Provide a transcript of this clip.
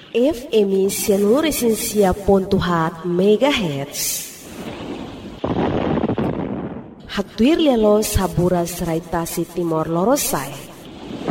FM 100.4 MHz. Hatuir lelo sabura serai tasi Timor Lorosai.